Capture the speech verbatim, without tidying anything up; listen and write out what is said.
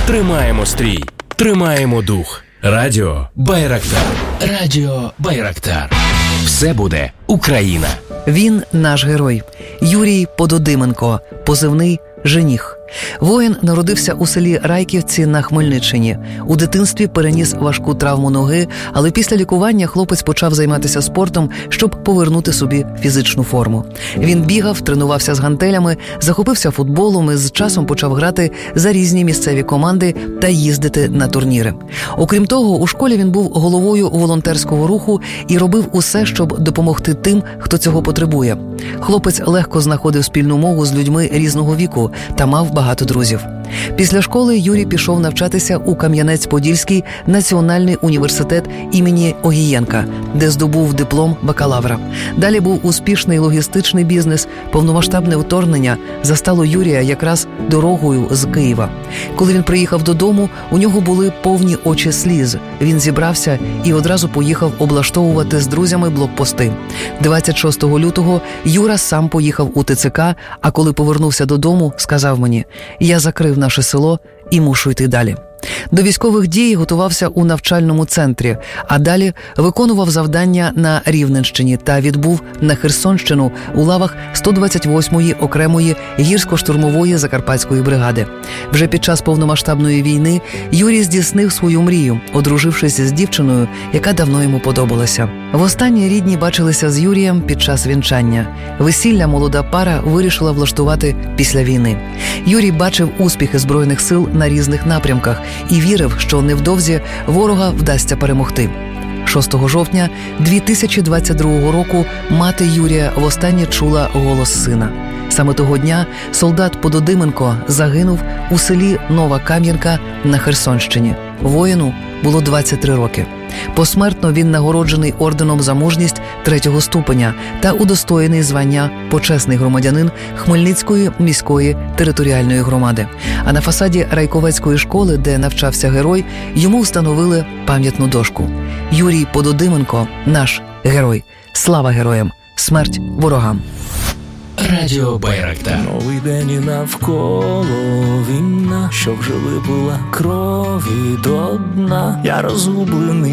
Тримаємо стрій, тримаємо дух. Радіо Байрактар. Радіо Байрактар. Все буде Україна. Він наш герой. Юрій Пододименко, позивний «Жених». Воїн народився у селі Райківці на Хмельниччині. У дитинстві переніс важку травму ноги, але після лікування хлопець почав займатися спортом, щоб повернути собі фізичну форму. Він бігав, тренувався з гантелями, захопився футболом і з часом почав грати за різні місцеві команди та їздити на турніри. Окрім того, у школі він був головою волонтерського руху і робив усе, щоб допомогти тим, хто цього потребує. Хлопець легко знаходив спільну мову з людьми різного віку та мав багато друзів. Після школи Юрій пішов навчатися у Кам'янець-Подільський національний університет імені Огієнка, де здобув диплом бакалавра. Далі був успішний логістичний бізнес. Повномасштабне вторгнення застало Юрія якраз дорогою з Києва. Коли він приїхав додому, у нього були повні очі сліз. Він зібрався і одразу поїхав облаштовувати з друзями блокпости. двадцять шостого лютого Юра сам поїхав у ТЦК, а коли повернувся додому, сказав мені: «Я закрив наше село і мушу йти далі». До військових дій готувався у навчальному центрі, а далі виконував завдання на Рівненщині та відбув на Херсонщину у лавах сто двадцять восьмої окремої гірсько-штурмової закарпатської бригади. Вже під час повномасштабної війни Юрій здійснив свою мрію, одружившись з дівчиною, яка давно йому подобалася. Востаннє рідні бачилися з Юрієм під час вінчання. Весілля молода пара вирішила влаштувати після війни. Юрій бачив успіхи Збройних сил на різних напрямках і вірив, що невдовзі ворога вдасться перемогти. шостого жовтня дві тисячі двадцять другого року мати Юрія востаннє чула голос сина. Саме того дня солдат Пододименко загинув у селі Нова Кам'янка на Херсонщині. Воїну було двадцять три роки. Посмертно він нагороджений орденом за мужність третього ступеня та удостоєний звання «Почесний громадянин» Хмельницької міської територіальної громади. А на фасаді Райковецької школи, де навчався герой, йому встановили пам'ятну дошку. Юрій Пододименко – наш герой. Слава героям! Смерть ворогам! Радіо Байрактар. Новий день і навколо війна, що вже випила крові до дна. Я розгублений.